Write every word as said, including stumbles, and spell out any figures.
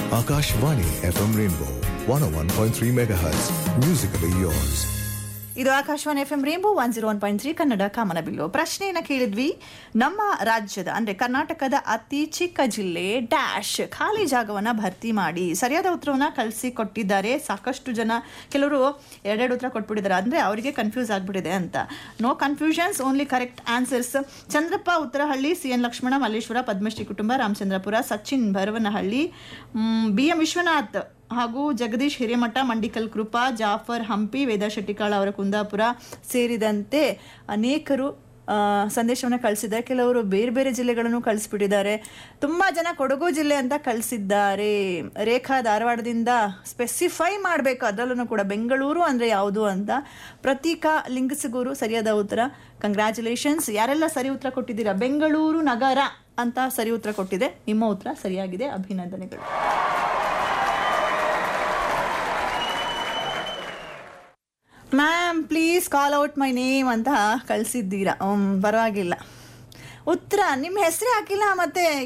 Akashvani F M Rainbow one oh one point three megahertz. Musically yours. ಇದು Akashvani F M rainbow one zero one point three Kannada ಕಾಮನಬಿಲ್ಲು. ಪ್ರಶ್ನೆಯನ್ನು ಕೇಳಿದ್ವಿ, ನಮ್ಮ ರಾಜ್ಯದ ಅಂದರೆ ಕರ್ನಾಟಕದ ಅತಿ ಚಿಕ್ಕ ಜಿಲ್ಲೆ ಡ್ಯಾಶ್ ಖಾಲಿ ಜಾಗವನ್ನು ಭರ್ತಿ ಮಾಡಿ. ಸರಿಯಾದ ಉತ್ತರವನ್ನು ಕಳಿಸಿ ಕೊಟ್ಟಿದ್ದಾರೆ ಸಾಕಷ್ಟು ಜನ. ಕೆಲವರು ಎರಡೆರಡು ಉತ್ತರ ಕೊಟ್ಬಿಟ್ಟಿದ್ದಾರೆ, ಅಂದರೆ ಅವರಿಗೆ ಕನ್ಫ್ಯೂಸ್ ಆಗಿಬಿಟ್ಟಿದೆ ಅಂತ. No confusions, only correct answers. Chandrappa Uttarahalli, C N Lakshmana Malleshwara, Padmashri ಕುಟುಂಬ, ರಾಮಚಂದ್ರಪುರ, ಸಚಿನ್ ಭರವನಹಳ್ಳಿ, ಬಿ ಎಂ ವಿಶ್ವನಾಥ್ ಹಾಗೂ ಜಗದೀಶ್ ಹಿರೇಮಠ, ಮಂಡಿಕಲ್ ಕೃಪಾ, ಜಾಫರ್ ಹಂಪಿ, ವೇದಾ ಶೆಟ್ಟಿಕಾಳ ಅವರ ಕುಂದಾಪುರ ಸೇರಿದಂತೆ ಅನೇಕರು ಸಂದೇಶವನ್ನು ಕಳಿಸಿದ್ದಾರೆ. ಕೆಲವರು ಬೇರೆ ಬೇರೆ ಜಿಲ್ಲೆಗಳನ್ನು ಕಳಿಸ್ಬಿಟ್ಟಿದ್ದಾರೆ. ತುಂಬ ಜನ ಕೊಡಗು ಜಿಲ್ಲೆ ಅಂತ ಕಳಿಸಿದ್ದಾರೆ. ರೇಖಾ ಧಾರವಾಡದಿಂದ ಸ್ಪೆಸಿಫೈ ಮಾಡಬೇಕು, ಅದರಲ್ಲೂ ಕೂಡ ಬೆಂಗಳೂರು ಅಂದರೆ ಯಾವುದು ಅಂತ. ಪ್ರತೀಕಾ ಲಿಂಗಸಗೂರು ಸರಿಯಾದ ಉತ್ತರ. ಕಂಗ್ರ್ಯಾಚುಲೇಷನ್ಸ್. ಯಾರೆಲ್ಲ ಸರಿ ಉತ್ತರ ಕೊಟ್ಟಿದ್ದೀರಾ? ಬೆಂಗಳೂರು ನಗರ ಅಂತ ಸರಿ ಉತ್ತರ ಕೊಟ್ಟಿದೆ. ನಿಮ್ಮ ಉತ್ತರ ಸರಿಯಾಗಿದೆ, ಅಭಿನಂದನೆಗಳು. Ma'am please call out my name ಅಂತ ಕಳಿಸಿದ್ದೀರಾ. ಪರವಾಗಿಲ್ಲ. ಉತ್ತರ ನಿಮ್ಮ ಹೆಸರೇ ಹಾಕಿಲ್ಲ, ಮತ್ತೆ